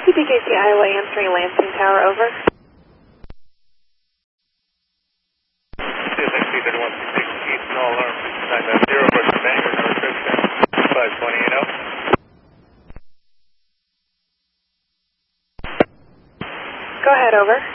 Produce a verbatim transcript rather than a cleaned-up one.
P P K C Iowa answering Lansing Tower, over. C S X P thirty-one six East, no alarm, nine nine zero, Brush Bangor, North Richmond, five twenty-eight out. Go ahead, over.